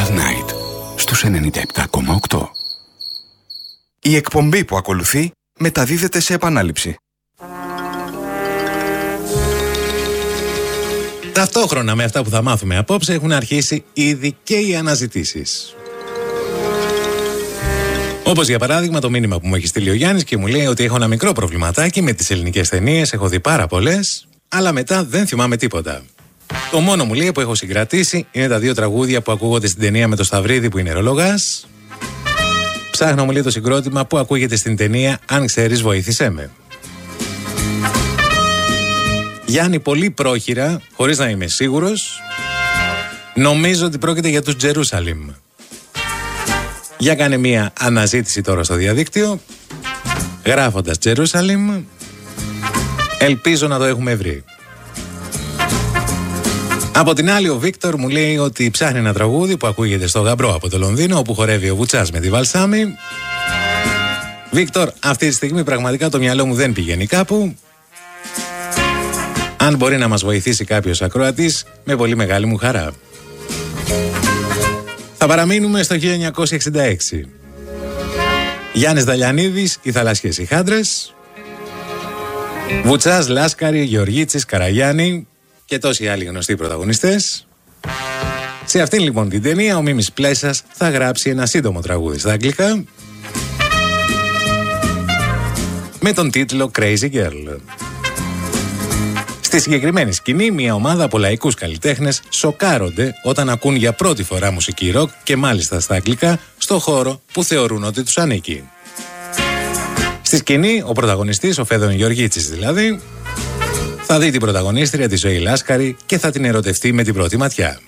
Love Night στους 97,8. Η εκπομπή που ακολουθεί μεταδίδεται σε επανάληψη. Ταυτόχρονα με αυτά που θα μάθουμε απόψε έχουν αρχίσει ήδη και οι αναζητήσεις. Όπως για παράδειγμα το μήνυμα που μου έχει στείλει ο Γιάννης και μου λέει ότι έχω ένα μικρό προβληματάκι με τις ελληνικές ταινίες, έχω δει πάρα πολλές, αλλά μετά δεν θυμάμαι τίποτα. Το μόνο μου λέει που έχω συγκρατήσει είναι τα 2 τραγούδια που ακούγονται στην ταινία με το Σταυρίδη που είναι ρολογάς. Ψάχνω, μου λέει, το συγκρότημα που ακούγεται στην ταινία «Αν ξέρεις βοήθησέ με». Γιάννη, πολύ πρόχειρα, χωρίς να είμαι σίγουρος, νομίζω ότι πρόκειται για τους Τζερούσαλιμ. Για κάνε μία αναζήτηση τώρα στο διαδίκτυο, γράφοντας Τζερούσαλιμ, ελπίζω να το έχουμε βρει. Από την άλλη ο Βίκτορ μου λέει ότι ψάχνει ένα τραγούδι που ακούγεται στο Γαμπρό από το Λονδίνο, όπου χορεύει ο Βουτσάς με τη Βαλσάμι. Βίκτορ, αυτή τη στιγμή πραγματικά το μυαλό μου δεν πηγαίνει κάπου. Αν μπορεί να μας βοηθήσει κάποιος ακροατής, με πολύ μεγάλη μου χαρά. Θα παραμείνουμε στο 1966. Γιάννης Δαλιανίδης, οι θαλασσιές οι χάντρες. Βουτσάς, Λάσκαρη, Γεωργίτσης, Καραγιάννη και τόσοι άλλοι γνωστοί πρωταγωνιστές. Σε αυτήν λοιπόν την ταινία ο Μίμης Πλέσας θα γράψει ένα σύντομο τραγούδι στα αγγλικά με τον τίτλο Crazy Girl. Στη συγκεκριμένη σκηνή, μια ομάδα από λαϊκούς καλλιτέχνες σοκάρονται όταν ακούν για πρώτη φορά μουσική ροκ και μάλιστα στα αγγλικά στο χώρο που θεωρούν ότι τους ανήκει. Στη σκηνή, ο πρωταγωνιστής, ο Φέδων Γεωργίτσης δηλαδή, θα δει την πρωταγωνίστρια, τη Ζωή Λάσκαρη, και θα την ερωτευτεί με την πρώτη ματιά.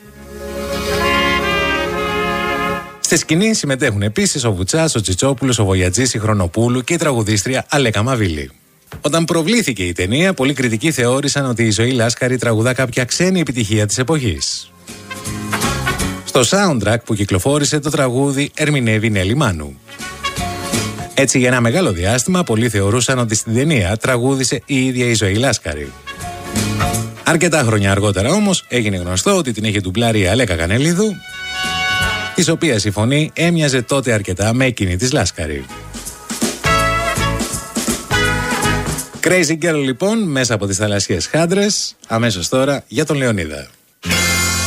Στη σκηνή συμμετέχουν επίσης ο Βουτσάς, ο Τσιτσόπουλος, ο Βογιατζής, η Χρονοπούλου και η τραγουδίστρια Αλέκα Μαβίλη. Όταν προβλήθηκε η ταινία, πολλοί κριτικοί θεώρησαν ότι η Ζωή Λάσκαρη τραγουδά κάποια ξένη επιτυχία της εποχής. Στο soundtrack που κυκλοφόρησε, το τραγούδι ερμηνεύει η Νέλη Μάνου. Έτσι, για ένα μεγάλο διάστημα, πολλοί θεωρούσαν ότι στην ταινία τραγούδισε η ίδια η Ζωή Λάσκαρη. Αρκετά χρόνια αργότερα όμως έγινε γνωστό ότι την είχε ντουμπλάρει η Αλέκα Κανελίδου, της οποίας η φωνή έμοιαζε τότε αρκετά με εκείνη της Λάσκαρη. Crazy Girl λοιπόν, μέσα από τις θαλασσιές χάντρες, αμέσως τώρα για τον Λεωνίδα.